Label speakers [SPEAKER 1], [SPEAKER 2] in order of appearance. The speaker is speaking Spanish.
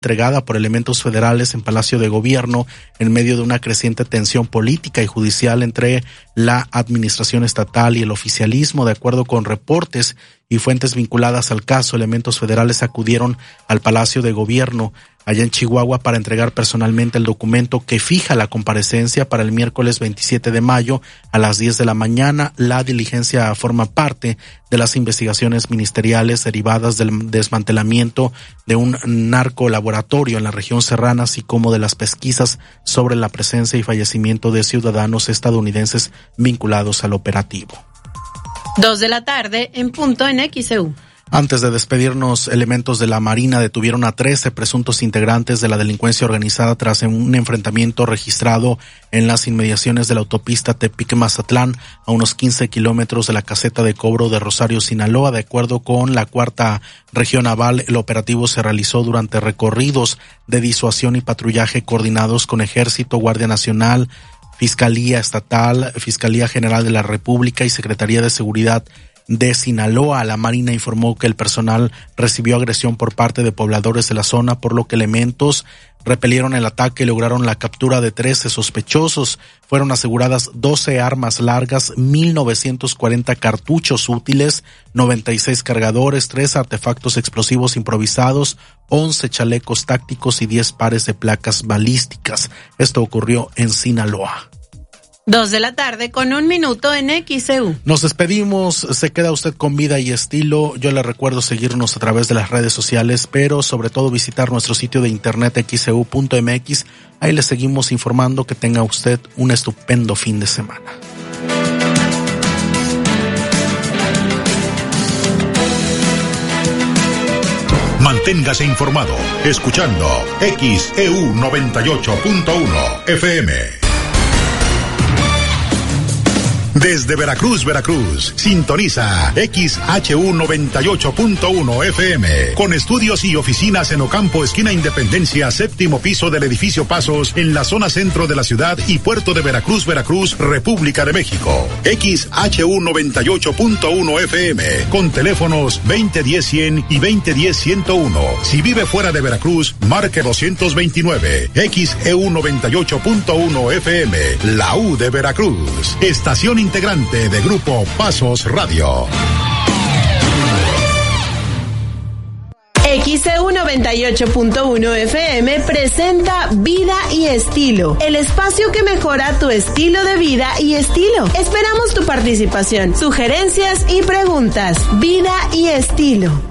[SPEAKER 1] entregada por elementos federales en Palacio de Gobierno en medio de una creciente tensión política y judicial entre la administración estatal y el oficialismo. De acuerdo con reportes y fuentes vinculadas al caso, elementos federales acudieron al Palacio de Gobierno allá en Chihuahua para entregar personalmente el documento que fija la comparecencia para el miércoles 27 de mayo a las 10 de la mañana. La diligencia forma parte de las investigaciones ministeriales derivadas del desmantelamiento de un narcolaboratorio en la región serrana, así como de las pesquisas sobre la presencia y fallecimiento de ciudadanos estadounidenses vinculados al operativo.
[SPEAKER 2] 2:00 p.m. en punto en XEU.
[SPEAKER 1] Antes de despedirnos, elementos de la Marina detuvieron a 13 presuntos integrantes de la delincuencia organizada tras un enfrentamiento registrado en las inmediaciones de la autopista Tepic-Mazatlán, a unos 15 kilómetros de la caseta de cobro de Rosario, Sinaloa. De acuerdo con la 4ª Región Naval, el operativo se realizó durante recorridos de disuasión y patrullaje coordinados con Ejército, Guardia Nacional, Fiscalía Estatal, Fiscalía General de la República y Secretaría de Seguridad de Sinaloa. La Marina informó que el personal recibió agresión por parte de pobladores de la zona, por lo que elementos repelieron el ataque y lograron la captura de 13 sospechosos. Fueron aseguradas 12 armas largas, 1,940 cartuchos útiles, 96 cargadores, 3 artefactos explosivos improvisados, 11 chalecos tácticos y 10 pares de placas balísticas. Esto ocurrió en Sinaloa.
[SPEAKER 2] 2:00 p.m. con 1 minuto en XEU.
[SPEAKER 1] Nos despedimos, se queda usted con vida y estilo. Yo le recuerdo seguirnos a través de las redes sociales, pero sobre todo visitar nuestro sitio de internet xeu.mx. Ahí le seguimos informando. Que tenga usted un estupendo fin de semana.
[SPEAKER 3] Manténgase informado, escuchando XEU 98.1 FM. Desde Veracruz, sintoniza XHU 98.1 FM, con estudios y oficinas en Ocampo, esquina Independencia, 7º piso del edificio Pasos, en la zona centro de la ciudad y puerto de Veracruz, República de México. XHU 98.1 FM, con teléfonos 2010-100 y 2010-101. Si vive fuera de Veracruz, marque 229. XEU 98.1 FM, la U de Veracruz. Estación integrante de Grupo Pasos Radio.
[SPEAKER 2] XEU 98.1 FM presenta Vida y Estilo, el espacio que mejora tu estilo de vida y estilo. Esperamos tu participación, sugerencias y preguntas. Vida y Estilo.